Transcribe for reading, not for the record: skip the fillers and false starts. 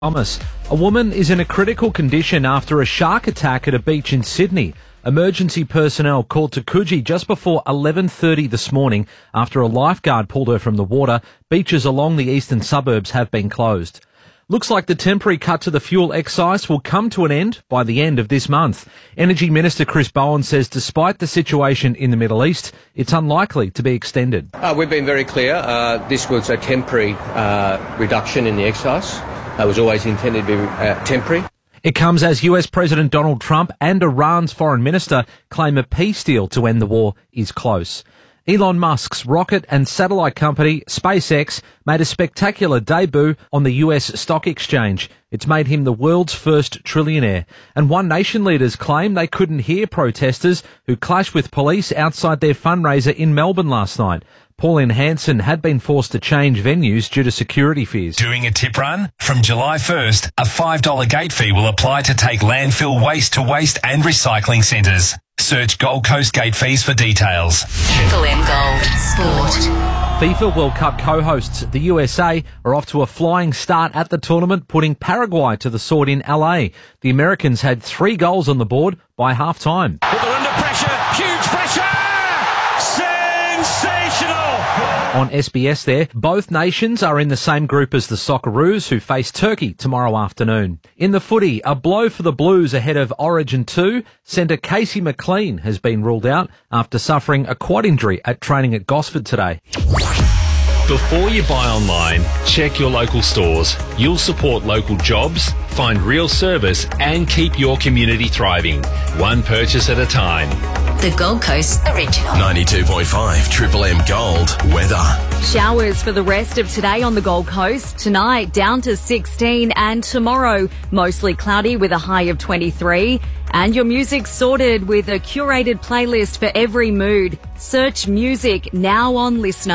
Thomas. A woman is in a critical condition after a shark attack at a beach in Sydney. Emergency personnel called to Coogee just before 11:30 this morning after a lifeguard pulled her from the water. Beaches along the eastern suburbs have been closed. Looks like the temporary cut to the fuel excise will come to an end by the end of this month. Energy Minister Chris Bowen says despite the situation in the Middle East, it's unlikely to be extended. We've been very clear. This was a temporary reduction in the excise. It was always intended to be temporary. It comes as US President Donald Trump and Iran's foreign minister claim a peace deal to end the war is close. Elon Musk's rocket and satellite company, SpaceX, made a spectacular debut on the US stock exchange. It's made him the world's first trillionaire. And One Nation leaders claim they couldn't hear protesters who clashed with police outside their fundraiser in Melbourne last night. Pauline Hanson had been forced to change venues due to security fears. Doing a tip run? From July 1st, a $5 gate fee will apply to take landfill waste to waste and recycling centres. Search Gold Coast gate fees for details. Triple M Gold Sport. FIFA World Cup co-hosts, the USA, are off to a flying start at the tournament, putting Paraguay to the sword in LA. The Americans had 3 goals on the board by half-time. But they're under pressure, huge pressure! Sensational! On SBS there, both nations are in the same group as the Socceroos, who face Turkey tomorrow afternoon. In the footy, a blow for the Blues ahead of Origin 2. Centre Casey McLean has been ruled out after suffering a quad injury at training at Gosford today. Before you buy online, check your local stores. You'll support local jobs, find real service and keep your community thriving. One purchase at a time. The Gold Coast Original. 92.5 Triple M Gold weather. Showers for the rest of today on the Gold Coast. Tonight down to 16 and tomorrow mostly cloudy with a high of 23. And your music sorted with a curated playlist for every mood. Search music now on Listener.